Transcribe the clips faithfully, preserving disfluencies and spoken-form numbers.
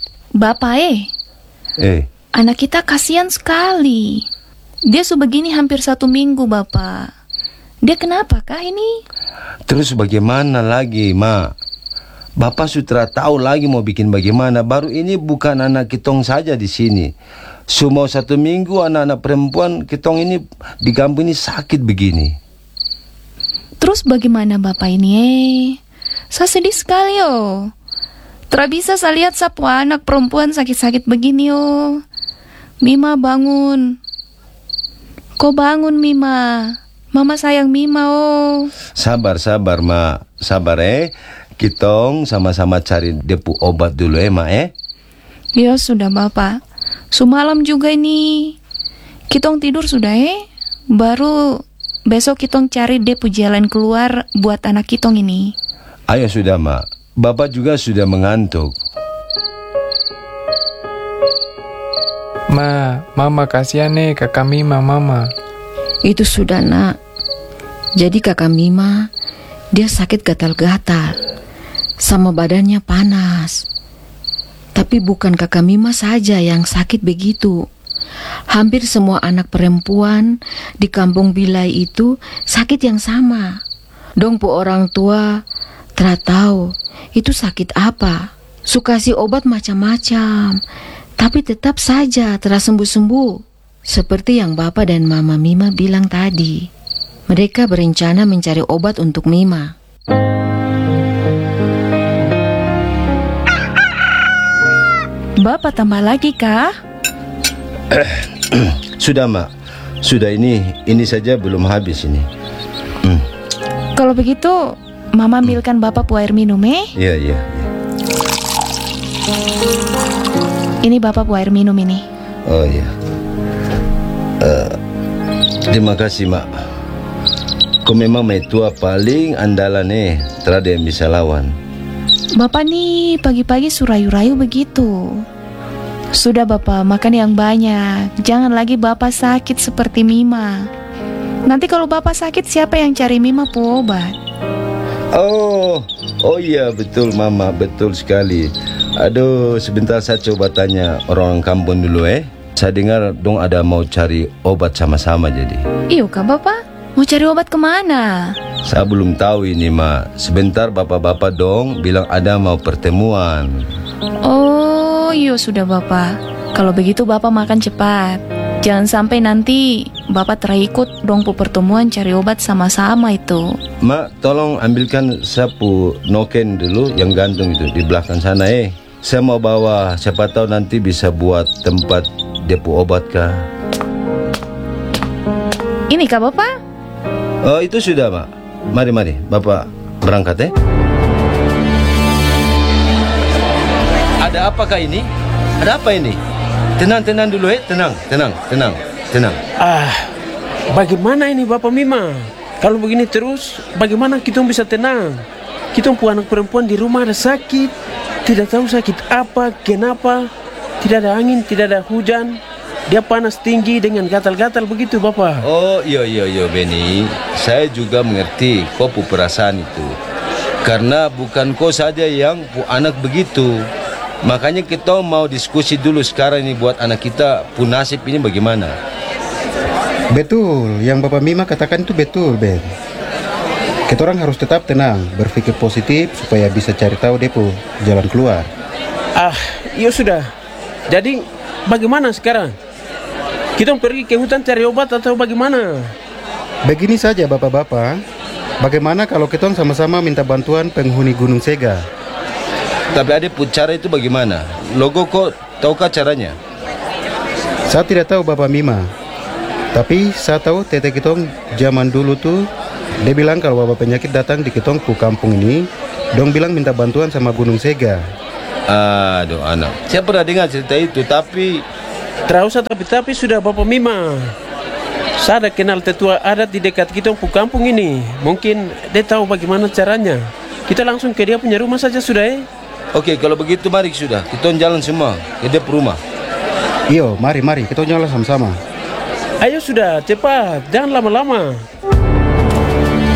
Bapak eh, Eh, anak kita kasihan sekali. Dia sebegini hampir satu minggu, Bapak. Dia kenapa kah ini? terus bagaimana lagi, Ma? Bapak sudah tahu lagi mau bikin bagaimana. Baru ini bukan anak kitong saja di sini. Semua satu minggu anak-anak perempuan kitong ini di kampung ini sakit begini. Terus bagaimana Bapak ini eh? Saya sedih sekali oh. Tidak bisa saya lihat sapu anak perempuan sakit-sakit begini oh. Mima bangun. Kok bangun Mima? Mama sayang Mima oh. Sabar, sabar, Ma. Sabar, eh. Kitong sama-sama cari depu obat dulu, eh, Ma, eh. Ya sudah Bapak. Semalam juga ini. Kitong tidur sudah, eh. Baru besok kitong cari depu jalan keluar buat anak kitong ini. Ayo sudah, Ma. Bapak juga sudah mengantuk. Ma, Mama kasihan nih kakak Mima, Mama. Itu sudah nak. Jadi kakak Mima, dia sakit gatal-gatal. Sama badannya panas. Tapi bukan kakak Mima saja yang sakit begitu. Hampir semua anak perempuan di kampung Bilai itu sakit yang sama. Dong pu orang tua tidak tahu itu sakit apa. Suka kasih obat macam-macam. Tapi tetap saja tidak sembuh-sembuh. Seperti yang Bapak dan Mama Mima bilang tadi. Mereka berencana mencari obat untuk Mima. Bapak tambah lagi kah? Sudah, Ma. Sudah, ini ini saja belum habis ini. Hmm. Kalau begitu, Mama ambilkan Bapak pu air minum eh. Iya, iya, iya. Ini Bapak pu air minum ini. Oh iya. Uh, terima kasih, Mak. Kau memang metua paling andalan eh. Tidak ada yang bisa lawan. Bapak nih pagi-pagi surayu-rayu begitu. Sudah Bapak makan yang banyak. Jangan lagi Bapak sakit seperti Mima. Nanti kalau Bapak sakit siapa yang cari Mima pu obat? Oh, oh iya betul Mama, betul sekali. Aduh, sebentar saya coba tanya orang kampung dulu eh. Saya dengar dong ada mau cari obat sama-sama jadi. Iya kah Bapak? Mau cari obat kemana? Saya belum tahu ini, Ma. Sebentar bapak-bapak dong bilang ada mau pertemuan. Oh, iya sudah Bapak. Kalau begitu Bapak makan cepat. Jangan sampai nanti Bapak terikut dong pu pertemuan cari obat sama-sama itu. Ma, tolong ambilkan sapu noken dulu yang gantung itu di belakang sana eh. Saya mau bawa, siapa tahu nanti bisa buat tempat depo obat kah. Ini kah Bapak? Oh itu sudah, Ma. Mari, mari, Bapak berangkat eh. Ada apakah ini? Ada apa ini? Tenang, tenang dulu eh, tenang, tenang, tenang, tenang. Ah, bagaimana ini Bapak Mima? Kalau begini terus, bagaimana kita bisa tenang? Kita punya anak perempuan di rumah ada sakit, tidak tahu sakit apa, kenapa, tidak ada angin, tidak ada hujan, dia panas tinggi dengan gatal-gatal begitu Bapak. Oh iya iya iya Benny, saya juga mengerti kau pu perasaan itu. Karena bukan kau saja yang pu anak begitu. Makanya kita mau diskusi dulu sekarang ini buat anak kita pu nasib ini bagaimana. Betul, yang Bapak Mima katakan itu betul, Ben. Kita orang harus tetap tenang, berpikir positif supaya bisa cari tahu depo jalan keluar. Ah, iya sudah. Jadi bagaimana sekarang? Kita pergi ke hutan cari obat atau bagaimana? Begini saja Bapak-bapak, bagaimana kalau kita sama-sama minta bantuan penghuni Gunung Sega? Tapi ada pu cara itu bagaimana? Logo kok tahukah caranya? Saya tidak tahu Bapak Mima, tapi saya tahu tete kitong zaman dulu tuh dia bilang kalau bapak penyakit datang di kitong pu kampung ini, dong bilang minta bantuan sama Gunung Sega. Aduh anak, saya pernah dengar cerita itu tapi Terusah tapi-tapi sudah Bapak Mima. Saya ada kenal tetua adat di dekat kita pu kampung ini. Mungkin dia tahu bagaimana caranya. Kita langsung ke dia punya rumah saja sudah eh. oke, kalau begitu mari sudah, kita jalan semua ke dia rumah. Iyo, mari mari kita jalan sama-sama. Ayo sudah, cepat, jangan lama-lama.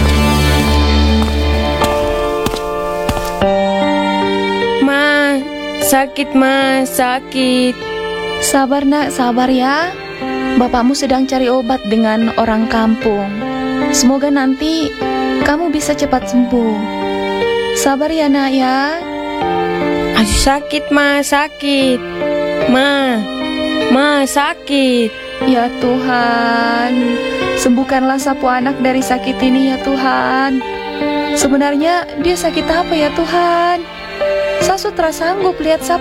Ma, Sakit ma, sakit. Sabar nak, sabar ya. Bapakmu sedang cari obat dengan orang kampung. Semoga nanti kamu bisa cepat sembuh. Sabar ya nak ya. Aduh sakit ma, sakit. Ma, ma sakit. Ya Tuhan, sembuhkanlah Sapu anak dari sakit ini ya Tuhan. Sebenarnya dia sakit apa ya Tuhan? Saya sudah sanggup lihat Sapu